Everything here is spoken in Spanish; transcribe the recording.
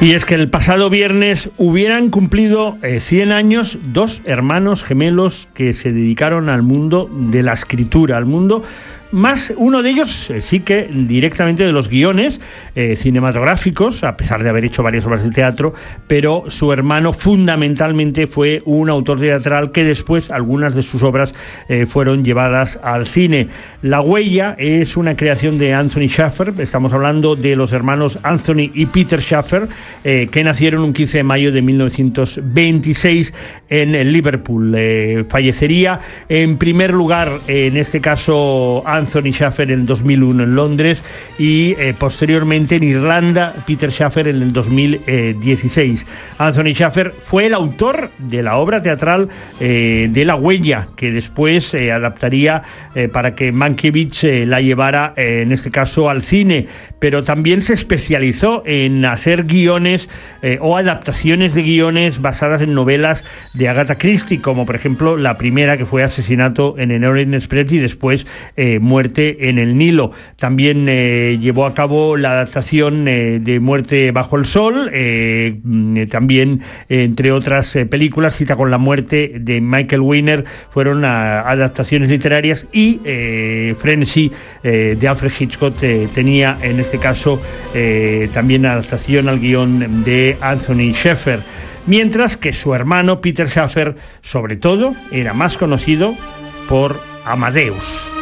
Y es que el pasado viernes hubieran cumplido 100 años dos hermanos gemelos que se dedicaron al mundo de la escritura, al mundo más, uno de ellos sí que directamente de los guiones cinematográficos, a pesar de haber hecho varias obras de teatro, pero su hermano fundamentalmente fue un autor teatral que después algunas de sus obras fueron llevadas al cine. La huella es una creación de Anthony Shaffer, estamos hablando de los hermanos Anthony y Peter Shaffer, que nacieron un 15 de mayo de 1926 en Liverpool. Fallecería en primer lugar, en este caso, Anthony Shaffer en el 2001 en Londres y posteriormente en Irlanda, Peter Shaffer en el 2016. Anthony Shaffer fue el autor de la obra teatral de La huella, que después adaptaría para que Mankiewicz la llevara, en este caso, al cine, pero también se especializó en hacer guiones o adaptaciones de guiones basadas en novelas de Agatha Christie, como por ejemplo la primera, que fue Asesinato en el Orient Express, y después Muerte en el Nilo. También llevó a cabo la adaptación de Muerte bajo el sol, también entre otras películas, Cita con la muerte de Michael Winner, fueron adaptaciones literarias, y Frenzy de Alfred Hitchcock tenía en este caso también adaptación al guión de Anthony Shaffer, mientras que su hermano Peter Shaffer sobre todo era más conocido por Amadeus.